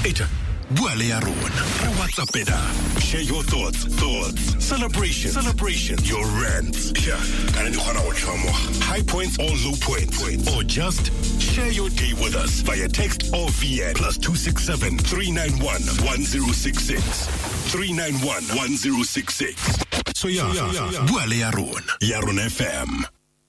Eta, bua le ya rona. Re WhatsApp it up. Share your thoughts. Celebration. Your rants. Yeah, high points or low points. Or just share your day with us via text or VN +267 391 1066. 391 1066. So yeah. Bua le ya rona. Ya rona FM.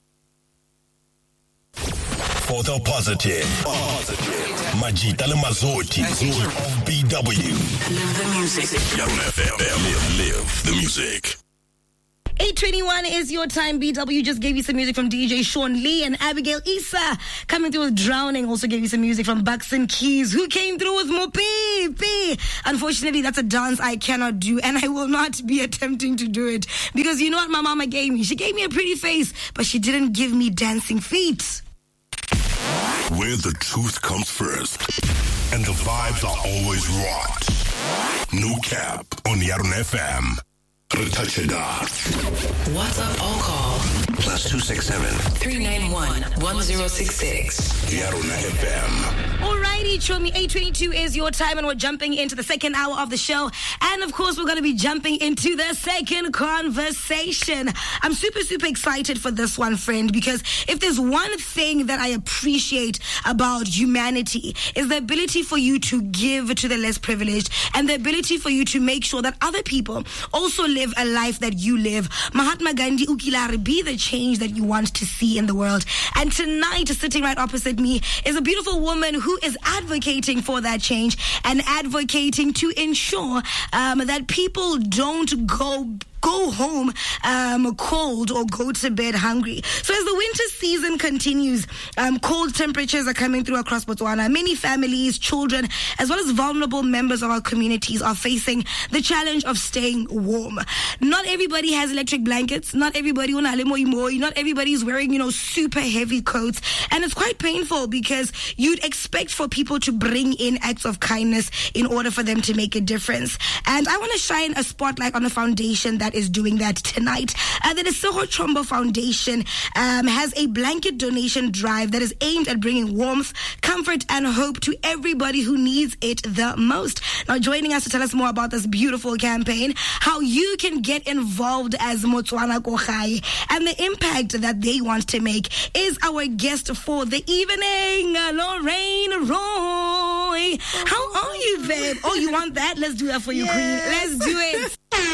For the positive. Majita le Mazoti of BW. Live the music. Ya rona FM. Live the music. 8:21 is your time. BW just gave you some music from DJ Sean Lee, and Abigail Issa coming through with Drowning also gave you some music from Buxton Keys, who came through with Mopi. Unfortunately, that's a dance I cannot do, and I will not be attempting to do it, because you know what my mama gave me? She gave me a pretty face, but she didn't give me dancing feet. Where the truth comes first and the vibes are always right. No cap on Ya Rona FM. What's up, all call +267 391 1066. Ya Rona FM. Alrighty, Chomi, 8:22 is your time, and we're jumping into the second hour of the show. And of course, we're going to be jumping into the second conversation. I'm super excited for this one, friend, because if there's one thing that I appreciate about humanity, is the ability for you to give to the less privileged, and the ability for you to make sure that other people also live a life that you live. Mahatma Gandhi ukilari, be the change that you want to see in the world. And tonight, sitting right opposite me is a beautiful woman who is advocating for that change and advocating to ensure that people don't go home cold or go to bed hungry. So as the winter season continues, cold temperatures are coming through across Botswana. Many families, children, as well as vulnerable members of our communities are facing the challenge of staying warm. Not everybody has electric blankets. Not everybody, not everybody is wearing, super heavy coats. And it's quite painful, because you'd expect for people to bring in acts of kindness in order for them to make a difference. And I want to shine a spotlight on a foundation that is doing that tonight. The Lesotho Chombo Foundation has a blanket donation drive that is aimed at bringing warmth, comfort, and hope to everybody who needs it the most. Now, joining us to tell us more about this beautiful campaign, how you can get involved as Motswana Kogai, and the impact that they want to make, is our guest for the evening, Lorraine Roy. How are you, babe? Oh, you want that? Let's do that for you, Queen. Let's do it.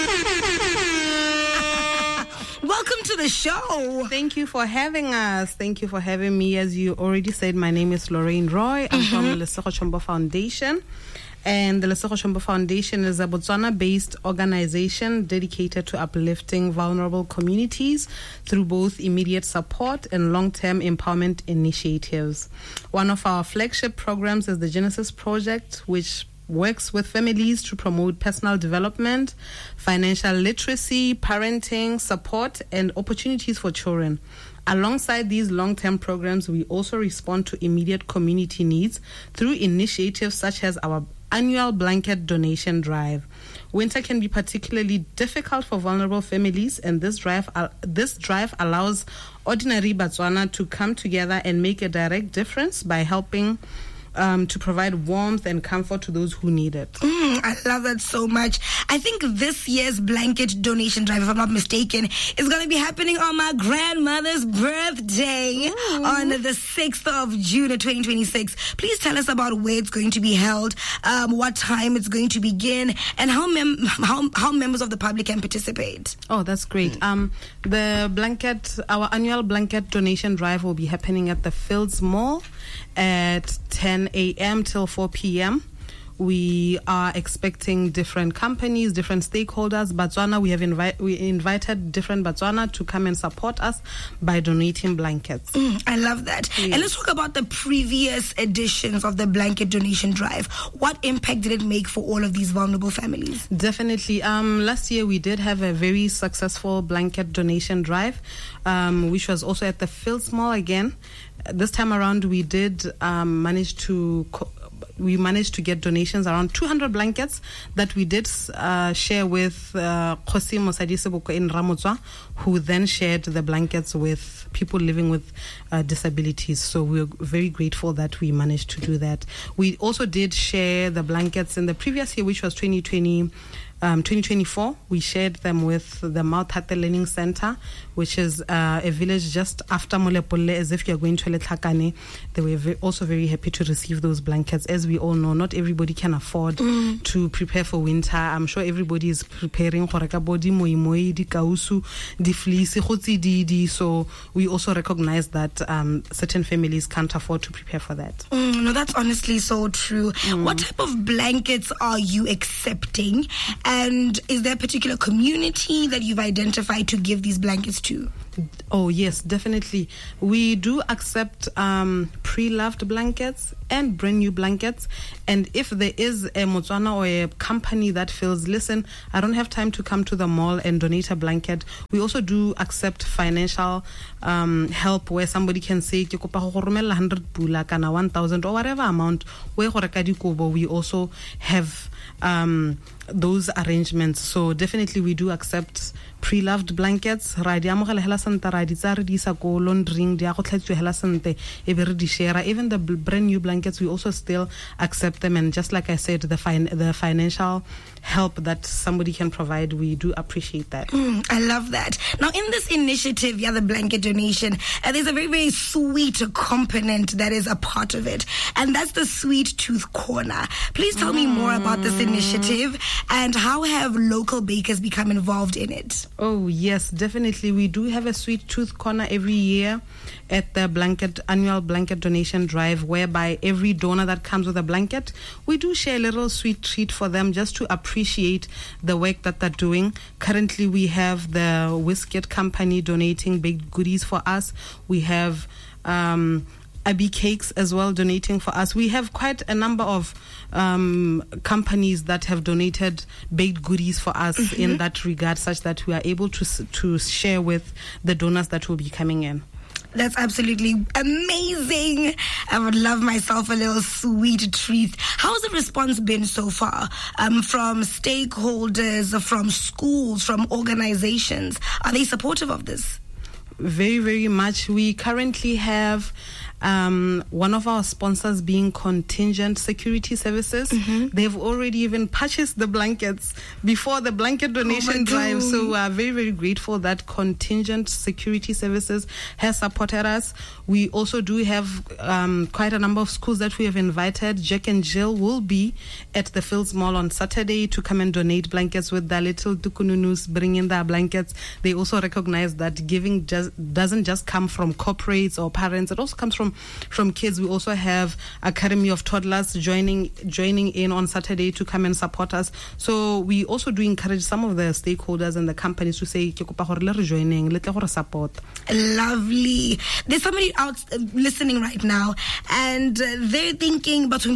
Welcome to the show. Thank you for having us. Thank you for having me. As you already said, my name is Lorraine Roy. I'm from the Lesotho Chombo Foundation. And the Lesotho Chombo Foundation is a Botswana-based organization dedicated to uplifting vulnerable communities through both immediate support and long-term empowerment initiatives. One of our flagship programs is the Genesis Project, which works with families to promote personal development, financial literacy, parenting, support, and opportunities for children. Alongside these long-term programs, we also respond to immediate community needs through initiatives such as our annual blanket donation drive. Winter can be particularly difficult for vulnerable families, and this drive allows ordinary Botswana to come together and make a direct difference by helping to provide warmth and comfort to those who need it. I love that so much. I think this year's blanket donation drive, if I'm not mistaken, is going to be happening on my grandmother's birthday on the 6th of June of 2026. Please tell us about where it's going to be held, what time it's going to begin, and how members of the public can participate. Oh, that's great. Our annual blanket donation drive will be happening at the Fields Mall at 10 a.m. till 4 p.m. We are expecting different companies, different stakeholders. Botswana, we invited different Botswana to come and support us by donating blankets. I love that. Yes. And let's talk about the previous editions of the blanket donation drive. What impact did it make for all of these vulnerable families? Definitely. Last year we did have a very successful blanket donation drive, which was also at the Fields Mall again. This time around we did manage to we managed to get donations around 200 blankets that we did share with Khosi Mosadi Seboko in Ramotswa, who then shared the blankets with people living with disabilities. So we're very grateful that we managed to do that. We also did share the blankets in the previous year, which was 2024. We shared them with the Mauthathe Learning Center, which is a village just after Molepolle, as if you're going to Letlhakane. They were also very happy to receive those blankets. As we all know, not everybody can afford to prepare for winter. I'm sure everybody is preparing for body moi di kausu di fleece di. So we also recognize that certain families can't afford to prepare for that. No, that's honestly so true. What type of blankets are you accepting? And is there a particular community that you've identified to give these blankets to? Oh, yes, definitely. We do accept pre-loved blankets and brand new blankets. And if there is a Motswana or a company that feels, listen, I don't have time to come to the mall and donate a blanket, we also do accept financial help where somebody can say, ke kopa go romela 100 pula kana 1,000 or whatever amount. We also have those arrangements. So definitely we do accept pre-loved blankets. Even the brand new blankets, we also still accept them. And just like I said, the financial help that somebody can provide, we do appreciate that. I love that. Now, in this initiative, the blanket donation, there's a very, very sweet component that is a part of it, and that's the Sweet Tooth Corner. Please tell me more about this initiative and how have local bakers become involved in it? Oh, yes, definitely. We do have a Sweet Tooth Corner every year at the annual blanket donation drive, whereby every donor that comes with a blanket, we do share a little sweet treat for them just to appreciate the work that they're doing. Currently, we have the Whisket Company donating baked goodies for us. We have Abbey Cakes as well donating for us. We have quite a number of companies that have donated baked goodies for us in that regard, such that we are able to share with the donors that will be coming in. That's absolutely amazing. I would love myself a little sweet treat. How's the response been so far from stakeholders, from schools, from organizations? Are they supportive of this? Very, very much. We currently have one of our sponsors being Contingent Security Services. They've already even purchased the blankets before the blanket donation drive. So we are very, very grateful that Contingent Security Services has supported us. We also do have quite a number of schools that we have invited. Jack and Jill will be at the Fields Mall on Saturday to come and donate blankets with their little tukununus, bring in their blankets. They also recognize that giving doesn't just come from corporates or parents. It also comes from kids. We also have Academy of Toddlers joining in on Saturday to come and support us. So we also do encourage some of the stakeholders and the companies to say, support. Lovely. There's somebody out listening right now, and they're thinking, will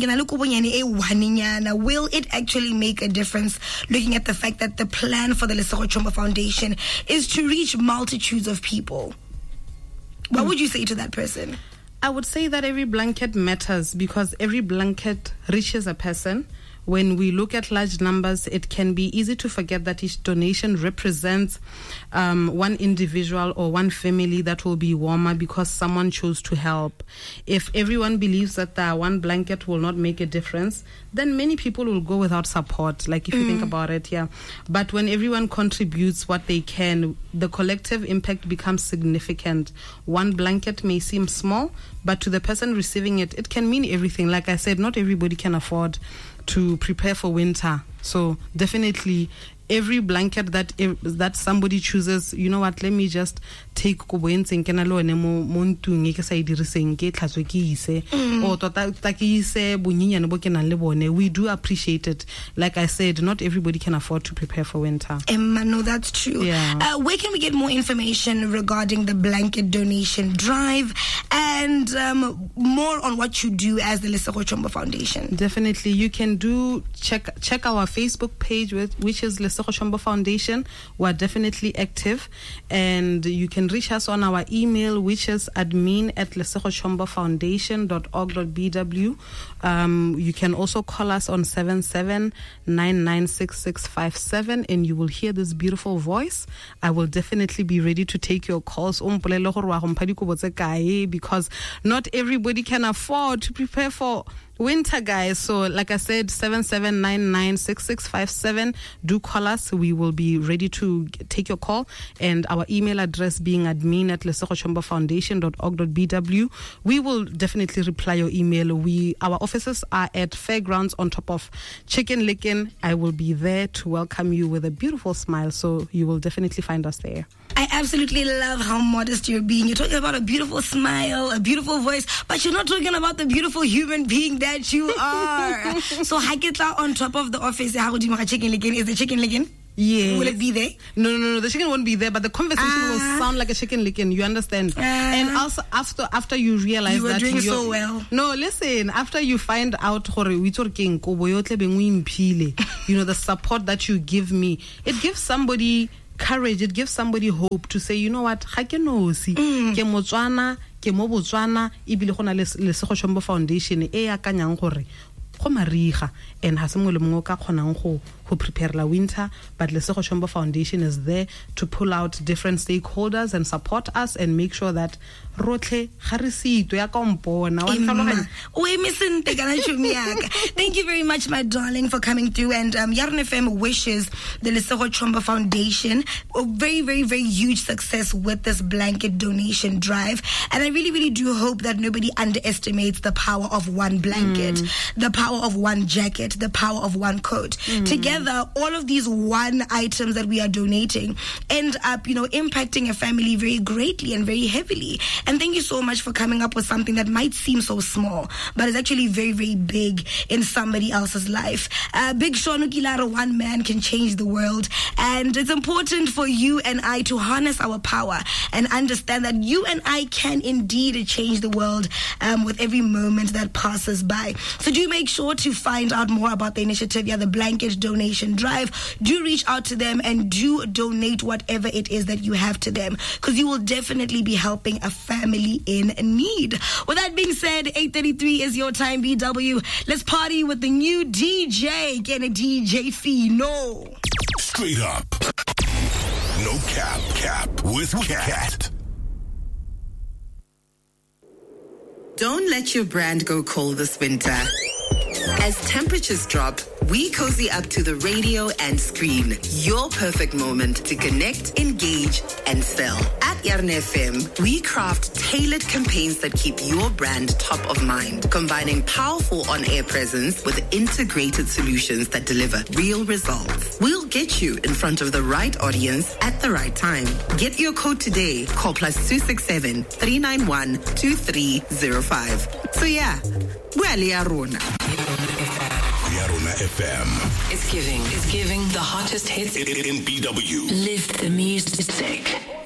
it actually make a difference, looking at the fact that the plan for the Lesego Chombo Foundation is to reach multitudes of people? What would you say to that person? I would say that every blanket matters, because every blanket reaches a person. When we look at large numbers, it can be easy to forget that each donation represents one individual or one family that will be warmer because someone chose to help. If everyone believes that one blanket will not make a difference, then many people will go without support, like if you think about it, yeah. But when everyone contributes what they can, the collective impact becomes significant. One blanket may seem small, but to the person receiving it, it can mean everything. Like I said, not everybody can afford to prepare for winter. So definitely every blanket that somebody chooses, you know what, let me just take or we do appreciate it. Like I said, not everybody can afford to prepare for winter. No, that's true. Yeah. Where can we get more information regarding the blanket donation drive and more on what you do as the Lesego Chombo Foundation? Definitely, you can check our Facebook page, which is Lesego Lesego Chombo Foundation. We're definitely active, and you can reach us on our email, which is admin@lesegochombofoundation.org.bw. You can also call us on 77996657, and you will hear this beautiful voice. I will definitely be ready to take your calls, because not everybody can afford to prepare for winter, guys. So like I said, 77996657, do call us. We will be ready to take your call, and our email address being admin@lesegochombofoundation.org.bw. we will definitely reply your email. Our offices are at Fairgrounds on top of Chicken Licken. I will be there to welcome you with a beautiful smile, so you will definitely find us there. I absolutely love how modest you're being. You're talking about a beautiful smile, a beautiful voice, but you're not talking about the beautiful human being that you are. So Haketla on top of the office, how do you make a Chicken Licken? Is the Chicken Licken? Yeah. Will it be there? No. The chicken won't be there, but the conversation will sound like a chicken licking. You understand? And also after you realize you were that doing so well. No, listen. After you find out, the support that you give me, it gives somebody courage. It gives somebody hope to say, you know what? Ke Motswana, ke mo Botswana, ibile gona le Lesego Chombo Foundation e akanyang gore go mariga, and ha se mo le mongwe ka kgonang go prepare la winter, but Lesego Chombo Foundation is there to pull out different stakeholders and support us and make sure that rotle ga re sito ya kompona wa tlhaloganya. Thank you very much, my darling, for coming through. And Yarn FM wishes the Lesego Chombo Foundation a very, very, very huge success with this blanket donation drive. And I really, really do hope that nobody underestimates the power of one blanket, the power of one jacket, the power of one coat. Together, all of these one items that we are donating end up, impacting a family very greatly and very heavily. And thank you so much for coming up with something that might seem so small, but is actually very, very big in somebody else's life. Big Sean Ukilaro, one man can change the world. And it's important for you and I to harness our power and understand that you and I can indeed change the world with every moment that passes by. So do make sure to find out more about the initiative, the blanket donation drive. Do reach out to them and do donate whatever it is that you have to them, because you will definitely be helping a family in need. With that being said, 8:33 is your time, BW. Let's party with the new DJ. Get a DJ fee. No. Straight up. No cap with Cat. Don't let your brand go cold this winter. As temperatures drop, we cozy up to the radio and screen. Your perfect moment to connect, engage, and sell. At Yarn FM, we craft tailored campaigns that keep your brand top of mind, combining powerful on-air presence with integrated solutions that deliver real results. We'll get you in front of the right audience at the right time. Get your code today. Call +267 391 2305. So yeah, we're Yarona. Yarona FM. It's giving the hottest hits In BW. Live the music.